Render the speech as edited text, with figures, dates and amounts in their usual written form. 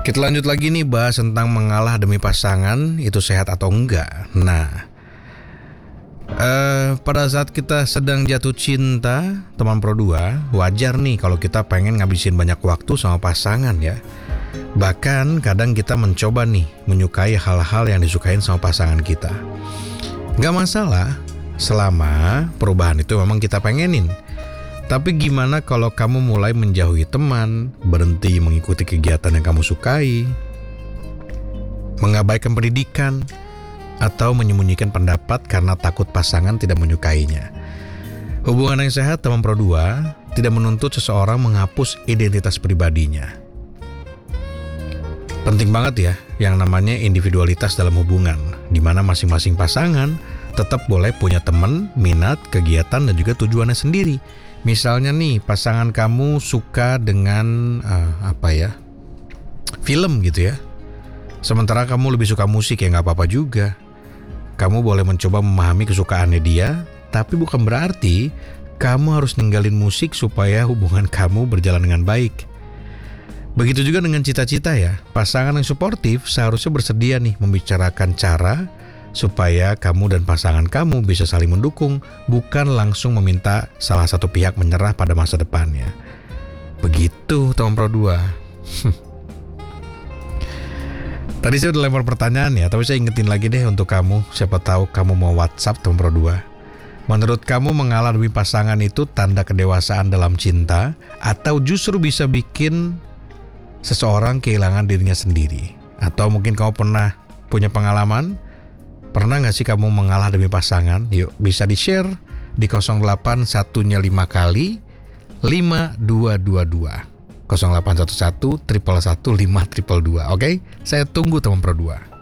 Kita lanjut lagi nih bahas tentang mengalah demi pasangan, itu sehat atau enggak. Nah, pada saat kita sedang jatuh cinta, teman Pro 2, wajar nih kalau kita pengen ngabisin banyak waktu sama pasangan ya. Bahkan kadang kita mencoba nih menyukai hal-hal yang disukain sama pasangan kita. Gak masalah selama perubahan itu memang kita pengenin. Tapi gimana kalau kamu mulai menjauhi teman, berhenti mengikuti kegiatan yang kamu sukai, mengabaikan pendidikan, atau menyembunyikan pendapat karena takut pasangan tidak menyukainya? Hubungan yang sehat, teman Pro 2, tidak menuntut seseorang menghapus identitas pribadinya. Penting banget ya yang namanya individualitas dalam hubungan, di mana masing-masing pasangan tetap boleh punya teman, minat, kegiatan, dan juga tujuannya sendiri. Misalnya nih, pasangan kamu suka dengan film gitu ya. Sementara kamu lebih suka musik, ya nggak apa-apa juga. Kamu boleh mencoba memahami kesukaannya dia, tapi bukan berarti kamu harus ninggalin musik supaya hubungan kamu berjalan dengan baik. Begitu juga dengan cita-cita ya. Pasangan yang suportif seharusnya bersedia nih membicarakan cara supaya kamu dan pasangan kamu bisa saling mendukung, bukan langsung meminta salah satu pihak menyerah pada masa depannya. Begitu teman Pro 2. Tadi saya udah lempar pertanyaan ya, tapi saya ingetin lagi deh untuk kamu. Siapa tahu kamu mau WhatsApp teman Pro 2. Menurut kamu mengalah demi pasangan itu tanda kedewasaan dalam cinta, atau justru bisa bikin seseorang kehilangan dirinya sendiri? Atau mungkin kamu pernah punya pengalaman? Pernah gak sih kamu mengalah demi pasangan? Yuk, bisa di-share di 081 nya 5 kali 5222 0811 111 5222. Oke? Saya tunggu teman Pro 2.